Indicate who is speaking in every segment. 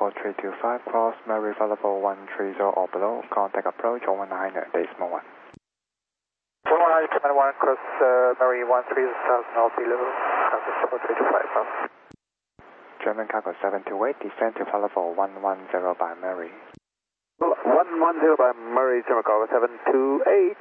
Speaker 1: 4325, cross Mary Falafel 130 or below, contact approach 119 decimal 1.
Speaker 2: 119.1, cross Mary 130,000 or below, contact 4325.
Speaker 1: German cargo 728, descend to Falafel 110 by Mary.
Speaker 2: 110 by Murray, German cargo 728.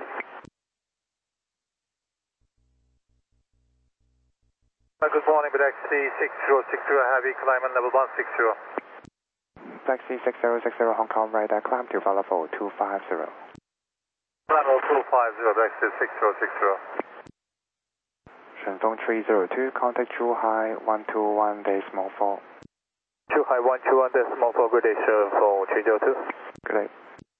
Speaker 2: Good morning, taxi 6060, heavy climb level 160.
Speaker 1: Taxi 6060 Hong Kong radar, climb to Falafel 250.
Speaker 2: Level 250, taxi 6060.
Speaker 1: Shenfeng 302, contact Zhuhai 121 decimal 4.
Speaker 2: Zhuhai 121 decimal 4, good day, Shenfeng 302.
Speaker 1: Good day.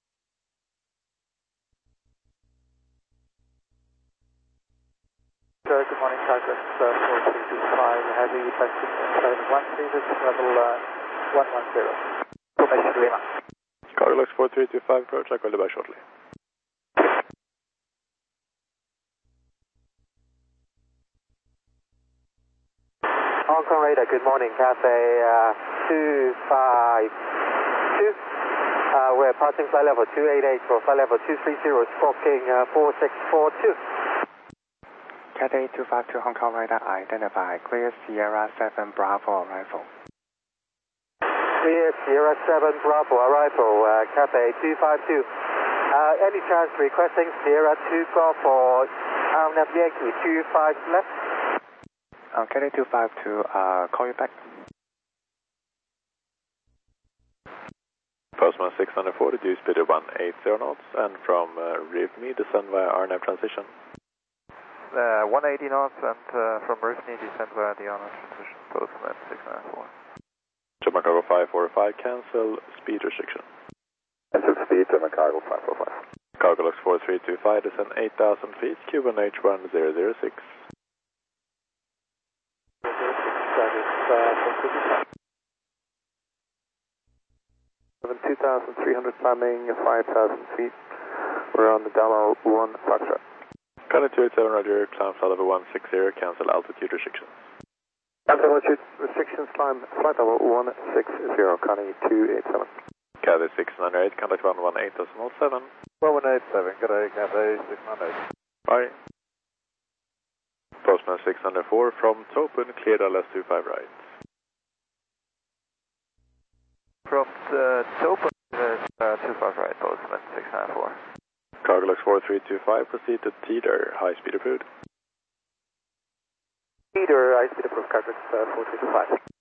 Speaker 2: Good morning, Cyprus 4325, heavy taxi 713, this is level 110. Formation Lima.
Speaker 3: Cargolux 4325, approach, I call you back shortly.
Speaker 2: Hong Kong radar, good morning, Cathay 252. We're passing flight level 288 for flight level 230, squawking 4642.
Speaker 1: Cathay 252 Hong Kong radar, identify clear Sierra 7 Bravo arrival.
Speaker 2: Clear Sierra 7 Bravo arrival, Cathay 252. Any chance requesting Sierra 2 Golf for Arnhem Yankee 25 left?
Speaker 1: Cathay 252, call you back.
Speaker 3: Postman 640, due speed of 180 knots, and from Rivne, descend via RNAV transition.
Speaker 2: 180 knots, and from Rivne, descend via the RNAV transition, Postman 694.
Speaker 3: German cargo 545, cancel speed restriction.
Speaker 2: Cancel speed, German cargo 545.
Speaker 3: Cargolux 4325, descend 8,000 feet, Cuban H1006.
Speaker 2: 2,300 climbing, 5,000 feet. We're on the Damo 1 Foxtrot.
Speaker 3: Contact 287 Roger, climb flight level 160, cancel altitude restrictions.
Speaker 2: Cancel altitude restrictions, climb flight level 160, Connie 287.
Speaker 3: Cathay 698, contact 118.7.
Speaker 2: 118.7, good day, Cathay 698.
Speaker 3: Bye. Postman 604, from Topen, cleared LS 25 right.
Speaker 2: From Topen, 25 right, Postman 694.
Speaker 3: Cargolux 4325, proceed to Teeter, high speed approved.
Speaker 2: Teeter, high speed approved, Cargolux 4325.